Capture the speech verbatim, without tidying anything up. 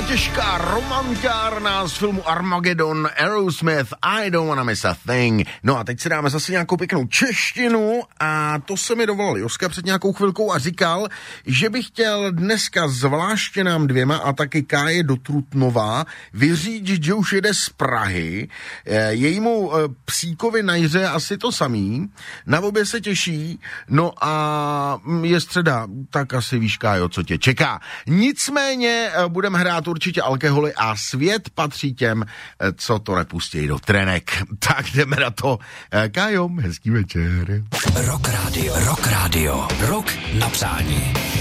těžká romantiárna z filmu Armageddon, Aerosmith, I don't wanna miss a thing. No a teď si dáme zase nějakou pěknou češtinu a to se mi dovolal Joska před nějakou chvilkou a říkal, že bych chtěl dneska zvláště nám dvěma a taky Káje do Trutnova vyřídit, že už jede z Prahy. Jejímu psíkovi na Jiře asi to samý. Na obě se těší, no a je středa, tak asi víš, Kájo, co tě čeká. Nicméně budeme hrát určitě alkoholy a svět patří těm, co to nepustí do trenek. Tak jdeme na to. Kájo, hezký večer. Rock Radio, Rock Radio, Rock na přání.